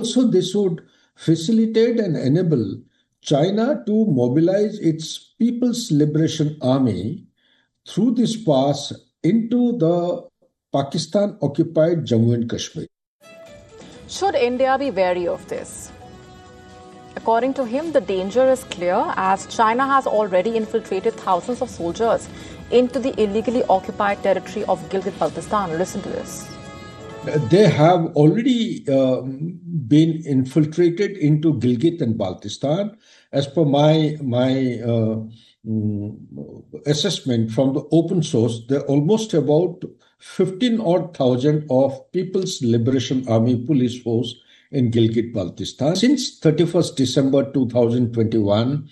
also this would facilitate and enable China to mobilize its People's Liberation Army through this pass into the Pakistan-occupied Jammu and Kashmir. Should India be wary of this? According to him, the danger is clear as China has already infiltrated thousands of soldiers into the illegally occupied territory of Gilgit-Baltistan. Listen to this. They have already been infiltrated into Gilgit and Baltistan. As per my assessment from the open source, there are almost about 15,000 of People's Liberation Army police force in Gilgit-Baltistan. Since 31st December 2021,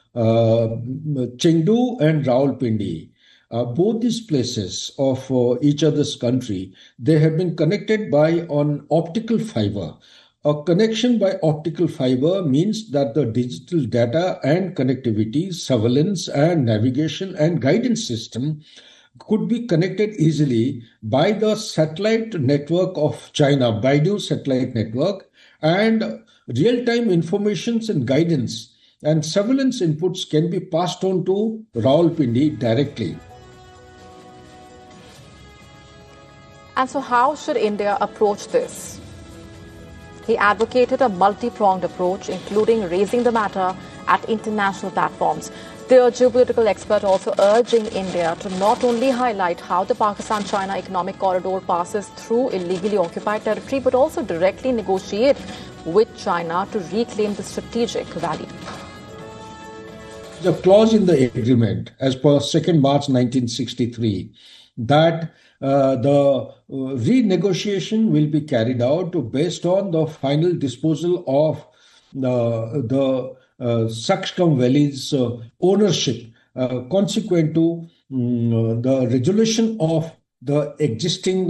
Chengdu and Rawalpindi, both these places of each other's country, they have been connected by on optical fiber. A connection by optical fiber means that the digital data and connectivity, surveillance and navigation and guidance system could be connected easily by the satellite network of China, Baidu satellite network, and real-time informations and guidance and surveillance inputs can be passed on to Rawalpindi directly. And so how should India approach this? He advocated a multi-pronged approach, including raising the matter at international platforms. The geopolitical expert also urging India to not only highlight how the Pakistan-China economic corridor passes through illegally occupied territory, but also directly negotiate with China to reclaim the strategic value. The clause in the agreement, as per 2nd March 1963, that the renegotiation will be carried out based on the final disposal of the Sakshkam Valley's ownership consequent to the resolution of the existing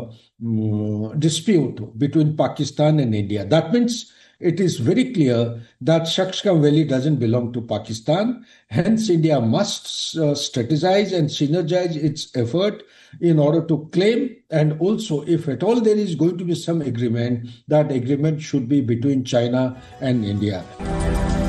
dispute between Pakistan and India. That means it is very clear that Sakshkam Valley doesn't belong to Pakistan. Hence, India must strategize and synergize its effort in order to claim, and also, if at all there is going to be some agreement, that agreement should be between China and India.